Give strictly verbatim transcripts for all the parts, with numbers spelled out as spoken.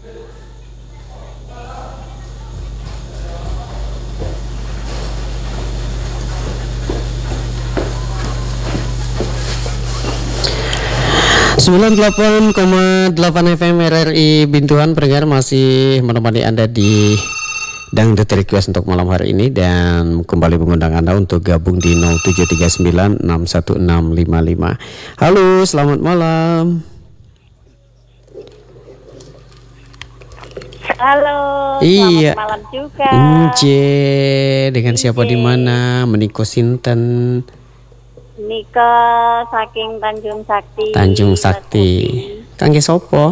sembilan puluh delapan koma delapan F M R R I Bintuan pendengar masih menemani Anda di Dangdut Request untuk malam hari ini, dan kembali mengundang Anda untuk gabung di nol tujuh tiga sembilan enam satu enam lima lima. Halo, selamat malam. Halo, iya. Selamat malam juga. Nje, dengan Nje. Siapa di mana? Meniko Sinten. Nika saking Tanjung Sakti. Tanjung Sakti. Kangge sopo?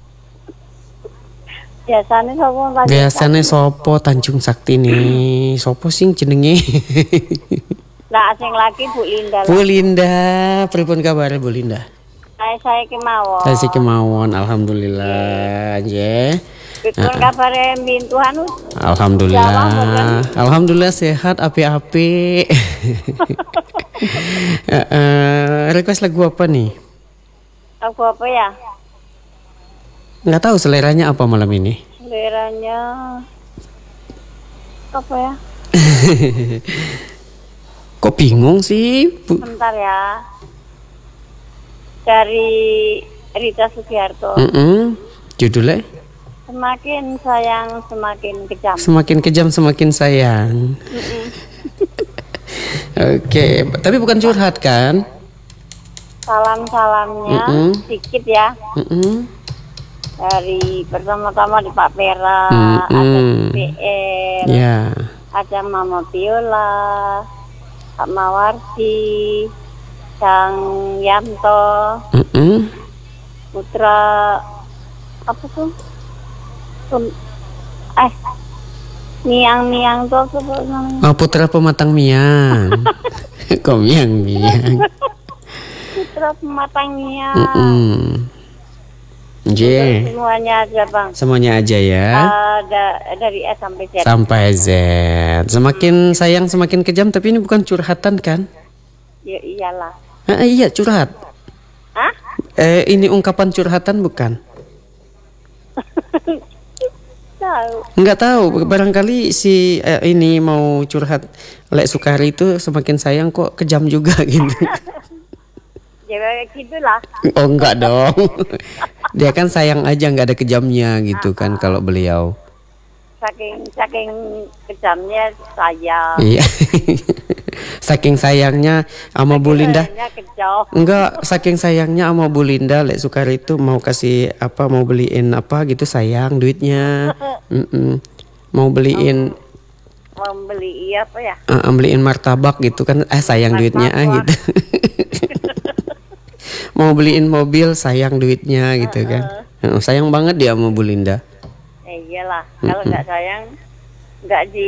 Biasane sopo Tanjung Biasane sopo Tanjung Sakti nih? Sopo sing jenenge? Nah, asing lagi Bu Linda. Bu Linda, pripun kabare Bu Linda? Saya saya kemawon. Saya si kemawon, alhamdulillah, nggih. Pripun kabare Bintuan? Alhamdulillah. Alhamdulillah sehat, api-api. uh, request lagu apa nih? Lagu apa ya? Nggak tahu seleranya apa malam ini. Seleranya apa ya? Kok bingung sih? Bu? Bentar ya. Dari Rita Sugiharto. Mm-mm. Judulnya? Semakin sayang semakin kejam. Semakin kejam semakin sayang. Oke, okay. Tapi bukan curhat kan? Salam-salamnya Mm-mm. sedikit ya. Mm-mm. Dari pertama-tama di Pak Pera, Mm-mm. ada P R, yeah. ada Mama Viola, Pak Mawardi, Kang Yanto, Mm-mm. Putra apa tuh? Pun, eh Miang-miang tuh apa namanya? Oh, Putra Pematang Miang. Kok miang-miang? Putra Pematang Miang. Mm-mm. J. Semuanya aja Bang. Semuanya aja ya. Uh, da- dari S sampai Z. Sampai Z. Semakin sayang semakin kejam, tapi ini bukan curhatan kan? Ya iyalah. Ah, iya curhat. Hah? Eh ini ungkapan curhatan bukan? Tahu. Enggak tahu, barangkali si eh, ini mau curhat Lek Sukari itu semakin sayang kok kejam juga gitu. Ya kayak gitulah. Oh enggak dong. Dia kan sayang aja, enggak ada kejamnya gitu kan kalau beliau. Saking saking kejamnya sayang. Iya. Saking sayangnya sama Bu Linda. Enggak, saking sayangnya sama Bu Linda, Lek Sukari itu mau kasih apa, mau beliin apa gitu, sayang duitnya. Mm-mm. Mau beliin mau beli apa ya? Uh, beliin martabak gitu kan, eh sayang martabak. Duitnya ah gitu. Mau beliin mobil, sayang duitnya gitu kan. Uh, sayang banget dia sama Bu Linda. Eh, iyalah, kalau nggak sayang nggak di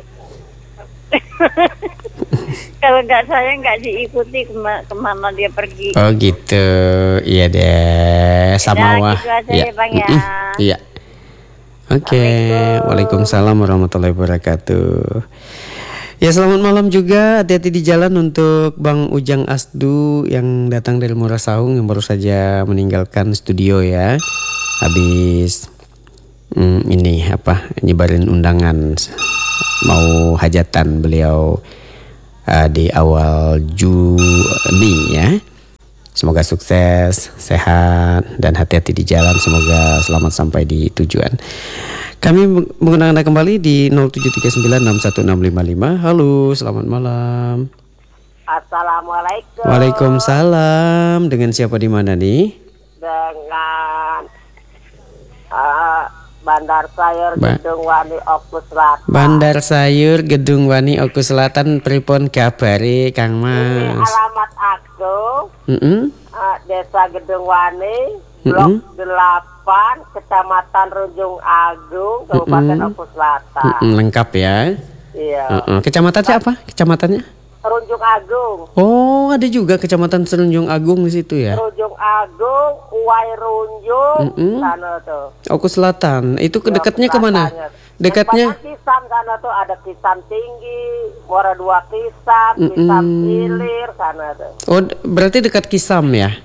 kalau nggak sayang nggak diikuti kema- kemana dia pergi. Oh gitu, iya deh, sama wah. Gitu aja ya, ya Bang ya. Iya. Oke, okay. Waalaikumsalam warahmatullahi wabarakatuh. Ya selamat malam juga, hati-hati di jalan untuk Bang Ujang Asdu yang datang dari Muara Saung yang baru saja meninggalkan studio ya. Habis hmm, ini apa, nyebarin undangan mau hajatan beliau uh, di awal Juni ya. Semoga sukses, sehat, dan hati-hati di jalan. Semoga selamat sampai di tujuan. Kami mengundang Anda kembali di nol tujuh tiga sembilan enam satu enam lima lima. Halo, selamat malam. Assalamualaikum. Waalaikumsalam. Dengan siapa di mana nih? Dengan uh, Bandar Sayur ba- Gedung Wani Oku Selatan. Bandar Sayur Gedung Wani Oku Selatan, pripun kabare Kang Mas? Ini alamat aku. Mm-hmm. Uh, Desa Gedung Wani, Blok mm-hmm. delapan, Kecamatan Runjung Agung, Kabupaten mm-hmm. Oku Selatan. Mm-hmm. Lengkap ya? Iya. Uh-uh. Kecamatannya apa? Kecamatannya? Runjung Agung. Oh, ada juga Kecamatan Serunjung Agung di situ ya? Runjung Agung, Uwai Runjung, mm-hmm. sana tuh. Oku Selatan. Itu ke dekatnya kemana? Dekatnya? Kisan sana tuh ada Kisan Tinggi, Muara Dua Kisan, mm-hmm. Kisan Hilir sana tuh. Oh, berarti dekat Kisam ya?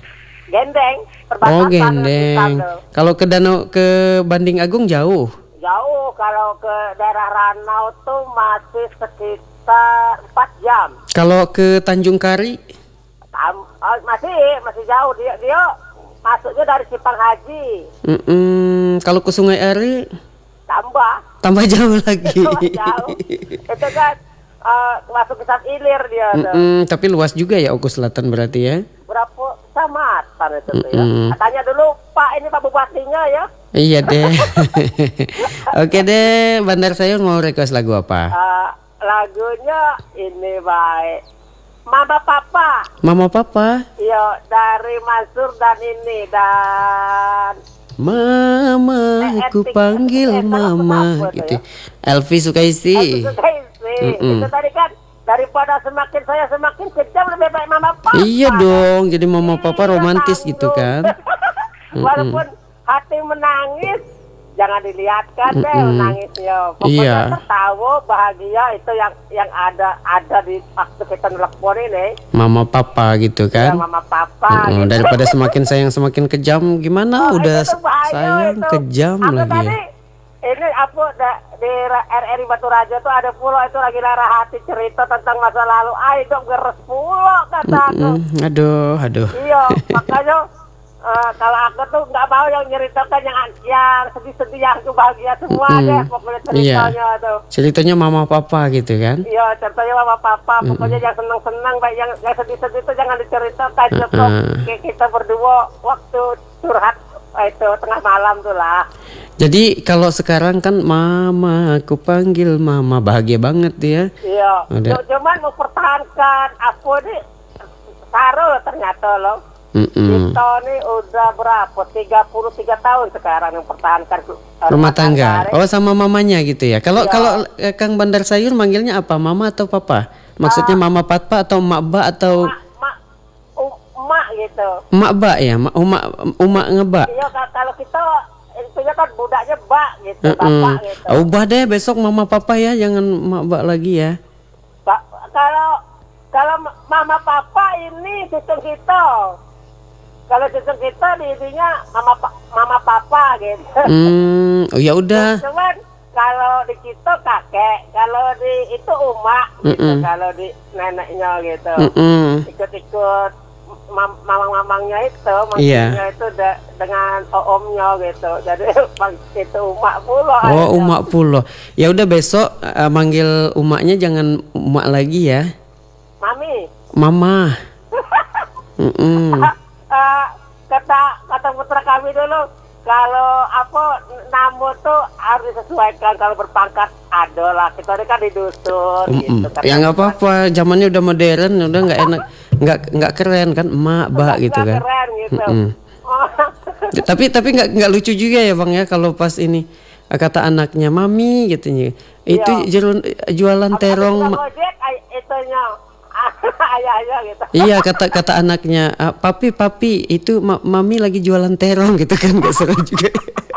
Gendeng, Oh, perbatasan dengan Blitar Gendeng. tuh. Kalau ke Danau ke Banding Agung jauh. Jauh, kalau ke daerah Ranau tuh masih sekitar empat jam. Kalau ke Tanjung Kari, Tam- oh, masih masih jauh dia dia masuknya dari Cipang Haji, mm-mm. Kalau ke Sungai Are tambah tambah jauh lagi. tambah jauh. Itu kan eh, masuk ke Sat Ilir dia tuh. Mm-mm, tapi luas juga ya Oku Selatan berarti ya. Berapa kecamatan itu tuh ya? Mm-mm. Tanya dulu Pak ini Pak Bupatinya ya. Iya deh. Oke deh, Bandar Sayur mau request lagu apa? Eh, lagunya ini baik. Mama Papa. Mama Papa. Iya, dari Mansur dan ini dan Mama, Eh, aku etik. panggil Eh, kalau Mama kenapa tuh gitu. ya? Elvi Sukaisi. Itu sih. Mm-mm. Itu tadi kan daripada semakin saya semakin kejam lebih baik Mama Papa. Iya dong, jadi Mama Papa Iya, romantis tanggung. gitu kan. Walaupun hati menangis, jangan dilihatkan deh Mm-mm. menangisnya. Pokoknya Iya. tertawa bahagia itu yang yang ada ada di waktu kita nelpon ini. Mama Papa gitu Ya, kan. Mama Papa. Mm-mm, gitu. daripada semakin sayang semakin kejam gimana Oh, udah itu tuh bahaya sayang itu. kejam Aku lagi. tadi, ini apa da- di Ra- R R I Batu Raja tuh ada pulau itu lagi lara hati cerita tentang masa lalu. Ayo dong geres pulau kata aku. Mm, aduh, aduh. Iya, makanya eh, kalau aku tuh nggak mau yang nyeritakan yang yang sedih-sedih, yang tuh bahagia semua Mm-mm. deh pokoknya ceritanya tuh. Ceritanya Mama Papa gitu kan. Iya, contohnya Mama Papa, pokoknya yang senang-senang, baik yang yang sedih-sedih itu jangan diceritakan. Cukup Mm-mm. kayak kita berdua waktu curhat eh, itu tengah malam tuh lah. Jadi kalau sekarang kan Mama, aku panggil Mama, bahagia banget dia. Iya, Ada. C- cuman mempertahankan aku nih taruh ternyata loh. Mm-mm. Kita nih udah berapa? tiga puluh tiga tahun sekarang mempertahankan eh, Rumah tangga. nih. Oh, sama mamanya gitu ya. Kalau Iya. kalau eh, Kang Bandar Sayur manggilnya apa? Mama atau Papa? Maksudnya Mama Papa atau Mak Ba atau Mak, mak, um- emak gitu. Mak Ba ya? Mak Umak Umak Ngeba. Iya, ka- kalau kita intinya kan budaknya bak gitu, Heeh. bapak gitu. Ubah deh besok Mama Papa ya, jangan Mak Ba lagi ya. Ba- kalau kalau ma- mama papa ini sistem kita. Kalau sistem kita di intinya mama pa- mama papa gitu. Hmm, oh ya udah. Cuman kalau di kita kakek, kalau di itu umak gitu, Mm-mm. kalau di neneknya gitu. Mm-mm. Ikut-ikut mam- mamang-mamangnya itu, Iya. maksudnya itu de- dengan omnya gitu. Jadi itu umak pula. Oh, gitu. Umak Pulo. Ya udah besok eh, manggil umaknya jangan Umak lagi ya. Mami. Mama. Mm-mm. Eh, kata kata putra kami dulu, kalau apa nama tuh harus disesuaikan, kalau berpangkat ada lah, kita ini kan di dusun Mm-mm. gitu kan. Ya nggak apa-apa, zamannya udah modern, udah nggak enak, nggak nggak keren kan, emak, ba gitu kan. Keren gitu. Mm-mm. Oh, Ya, tapi tapi nggak nggak lucu juga ya bang ya kalau pas ini eh, kata anaknya mami gitu itu Iya. jualan jualan terong. Abang ma- ojek, ay- itunya ayah-ayah gitu. Iya kata kata anaknya "Ah, papi papi itu ma- mami lagi jualan terong gitu kan nggak seru juga.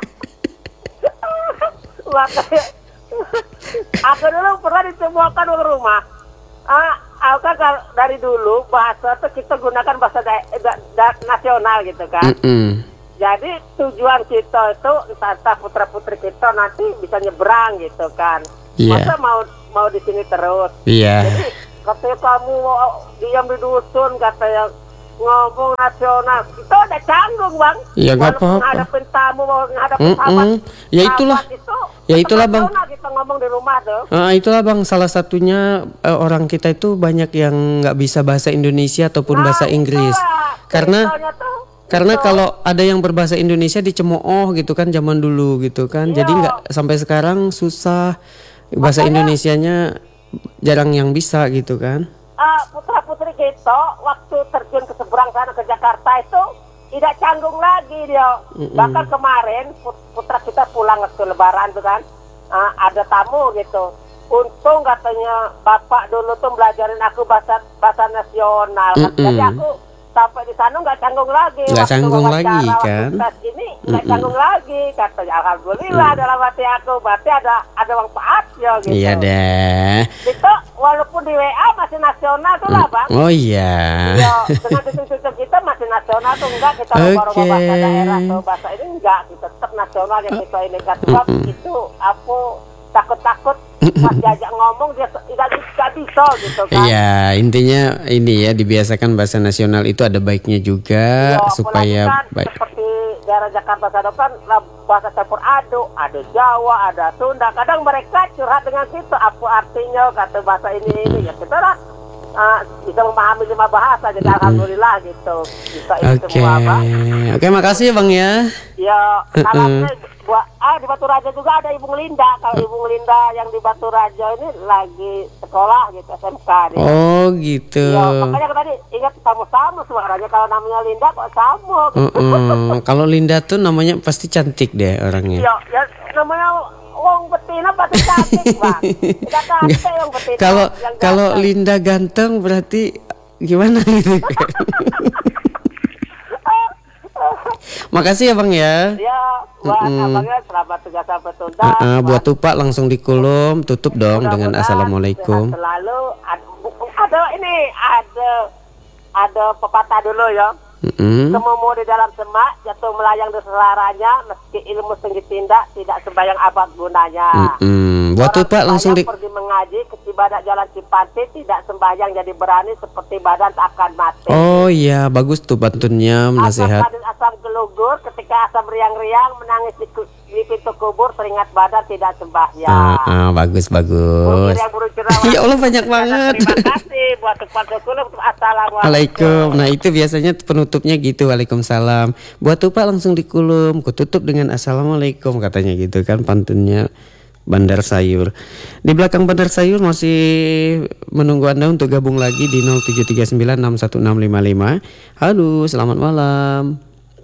Makanya aku dulu pernah ditemukan di rumah. Ah, aku kan kal- dari dulu bahasa tuh kita gunakan bahasa da- da- da- nasional gitu kan. Mm-mm. Jadi tujuan kita itu entah putra putri kita nanti bisa nyebrang gitu kan. Iya. Masa mau mau di sini terus. Iya. Jadi katanya kamu mau diam di dusun, katanya ngomong nasional. Kita udah canggung bang. Iya, nggak Walaupun apa-apa. ngadepin tamu, mau ngadepin Mm-mm. sahabat. Ya itulah. sahabat itu, Ya tetap itulah, Bang. nasional kita ngomong di rumah tuh. Ah, itulah bang salah satunya eh, orang kita itu banyak yang nggak bisa bahasa Indonesia ataupun Nah, bahasa Inggris itulah karena ceritanya tuh, karena gitu. kalau ada yang berbahasa Indonesia dicemooh gitu kan zaman dulu gitu kan Iya. jadi nggak sampai sekarang susah bahasa Makanya- Indonesianya jarang yang bisa gitu kan. Ah, putra-putri kita waktu terjun ke seberang sana ke Jakarta itu tidak canggung lagi dia. Mm-mm. Bahkan kemarin put- putra kita pulang waktu lebaran tuh kan, ah, ada tamu gitu. Untung katanya bapak dulu tuh belajarin aku bahasa bahasa nasional. Mm-mm. Jadi aku sampai di sana nggak canggung lagi. Nggak Waktu canggung wawancara, lagi, waktu kan? tes ini nggak canggung lagi. Katanya alhamdulillah dalam hati aku. Berarti ada ada manfaatnya gitu. Iya deh. Itu walaupun di W A masih nasional tuh lah bang. Oh iya. Iya, dengan sistem kita masih nasional tuh enggak kita Oke. rubah-rubah bahasa daerah atau bahasa ini enggak, kita tetap nasional yang kita ini kan. Sebab itu aku takut-takut pas diajak ngomong dia tidak bisa bisa gitu kan. Iya, intinya ini ya, dibiasakan bahasa nasional itu ada baiknya juga Iya, supaya apalagi kan baik. seperti daerah Jakarta sana kan lah bahasa campur aduk, ada Jawa, ada Sunda. Kadang mereka curhat dengan kita apa artinya kata bahasa ini ini ya kita lah uh, bisa memahami lima bahasa jadi alhamdulillah gitu. Bisa ini Oke. semua bang. Oke, makasih ya Bang ya. Ya, salamnya buat ah di Batu Raja juga ada Ibu Linda. Kalau Ibu Linda yang di Batu Raja ini lagi sekolah gitu S M K dia. Oh, gitu. Ya, makanya tadi ingat sama-sama suaranya kalau namanya Linda kok sama. Gitu. Mm-mm. Kalau Linda tuh namanya pasti cantik deh orangnya. Ya, ya namanya wong betina pasti cantik, Bang. Tidak cantik yang betina. Kalau yang kalau ganteng. Linda ganteng berarti gimana gitu kan? Makasih ya Bang ya. Ya, buat abangnya selamat tugas sampai tuntas. Uh, uh, buat tupak langsung dikulum, tutup dong dengan Mudah-mudahan assalamualaikum. sehat selalu ada, ada ini ada ada pepatah dulu ya. Mm-mm. Semua di dalam semak jatuh melayang di selaranya, meski ilmu tinggi tindak tidak sembayang abad gunanya. Mm-mm. Buat Orang tupak langsung di. sembahyang pergi mengaji, ketibadak jalan Cipante, tidak sembahyang jadi berani seperti badan tak akan mati. Oh iya, bagus tuh pantunnya, Asam nasihat. badan asam gelugur, ketika asam riang-riang menangis di, ku- di pintu kubur, teringat badan tidak sembahyang. Ah, ah, bagus bagus. Mungkin yang buruk cerawat. Ya Allah, banyak banget. Terima kasih buat tukang sekolah untuk assalamualaikum. Waalaikum. Nah itu biasanya penutupnya gitu. Waalaikumsalam. Buat tupak langsung dikulum, kututup dengan assalamualaikum katanya gitu kan pantunnya. Bandar Sayur. Di belakang Bandar Sayur masih menunggu Anda untuk gabung lagi di nol tujuh tiga sembilan enam satu enam lima lima. Halo, selamat malam.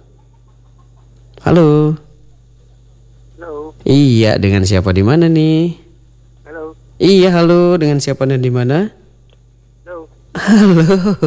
Halo. Halo, Iya, dengan siapa di mana nih? halo, Iya, halo, dengan siapa dan di mana? halo. Halo.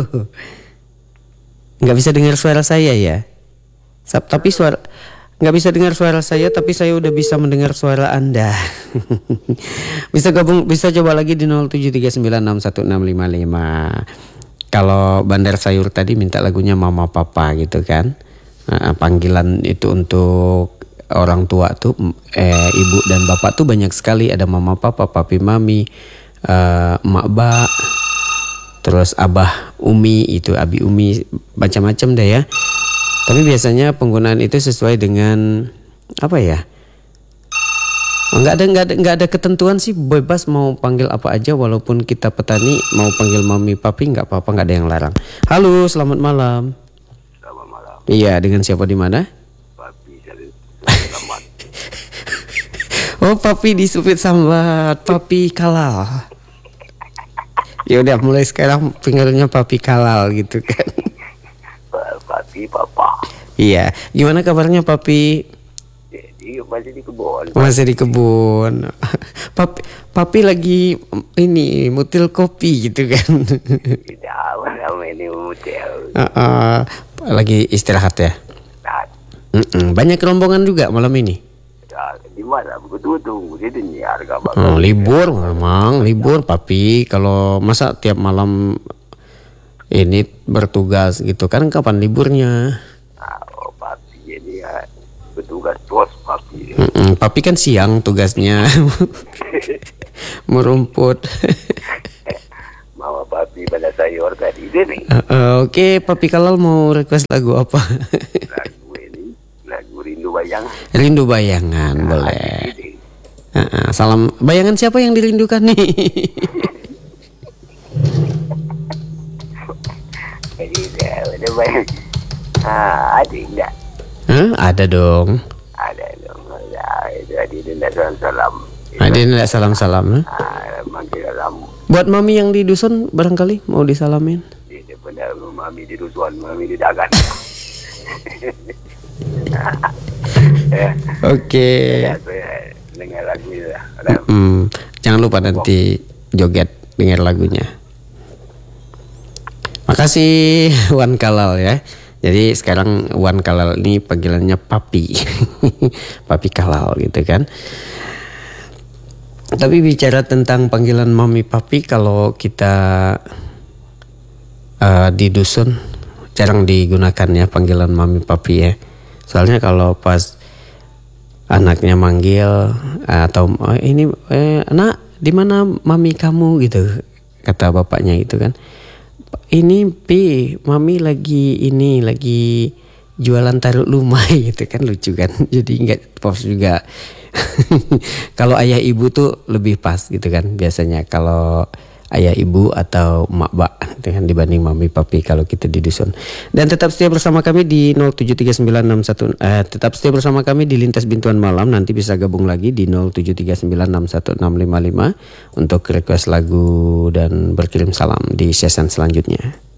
Nggak bisa dengar suara saya ya? Sap, tapi suara nggak bisa dengar suara saya, tapi saya udah bisa mendengar suara Anda. Bisa gabung, bisa coba lagi di nol tujuh tiga sembilan enam satu enam lima lima. Kalau Bandar Sayur tadi minta lagunya Mama Papa gitu kan. Nah, panggilan itu untuk orang tua tuh eh, ibu dan bapak tuh banyak sekali, ada Mama Papa, Papi Mami, eh, Emak Ba, terus Abah Umi, itu Abi Umi, macam-macam deh ya. Tapi biasanya penggunaan itu sesuai dengan apa ya? Nggak ada nggak ada nggak ada ketentuan sih, bebas mau panggil apa aja, walaupun kita petani mau panggil mami papi nggak apa-apa, nggak ada yang larang. Halo, selamat malam. Selamat malam, Iya, dengan siapa di mana? Papi selamat. Oh, papi di Supit Sambat, papi Kalal. Ya udah, mulai sekarang panggilnya papi Kalal gitu kan. Papi, Papa. Iya, gimana kabarnya papi? Jadi masih di kebun. Masih di kebun. Papi, papi lagi ini mutil kopi gitu kan. Tidak, lama ini hotel. Uh, uh, lagi istirahat ya. Nah, Mm-mm. Banyak rombongan juga malam ini. di mana? Betul tuh, jadi nih harga Oh, libur memang libur papi. Kalau masa tiap malam ini bertugas gitu kan, kapan liburnya? Oh, papi jadi ya bertugas bos papi. Mm-mm. Papi kan siang tugasnya. Merumput. Mama papi pada sayur tadi ini. Uh, uh, Oke, papi Kalal mau request lagu apa? Lagu ini, lagu rindu bayangan. Rindu bayangan, boleh. Uh, uh, salam bayangan siapa yang dirindukan nih? Jadi saya udah bayang. Ah, ada enggak? Hah? Ada dong. Ada dong. Ya, itu tadi dia salam salam. Ada yang nggak salam-salam? Huh? Ah, manggil salam. Buat mami yang di dusun barangkali mau disalamin. Dia pada mami di dusun, mami di dagan. Ya, Oke. ya, saya dengar lagu itu lah. Hmm, jangan lupa nanti joget dengar lagunya. Makasih Wan Kalal ya. Jadi sekarang Wan Kalal ini panggilannya Papi. Papi Kalal gitu kan. Tapi bicara tentang panggilan Mami Papi, kalau kita uh, di dusun jarang digunakan ya panggilan Mami Papi ya. Soalnya kalau pas anaknya manggil atau oh, ini eh, anak di mana mami kamu gitu, kata bapaknya itu kan. Ini Pi, mami lagi ini lagi jualan taruh lumai gitu kan, lucu kan. Jadi nggak pas juga. Kalau ayah ibu tuh lebih pas gitu kan biasanya kalau ayah ibu atau mak bak dengan dibanding mami papi kalau kita di dusun. Dan tetap setia bersama kami di nol tujuh tiga sembilan enam satu eh tetap setia bersama kami di Lintas Bintuan Malam. Nanti bisa gabung lagi di nol tujuh tiga sembilan enam satu enam lima lima untuk request lagu dan berkirim salam di season selanjutnya.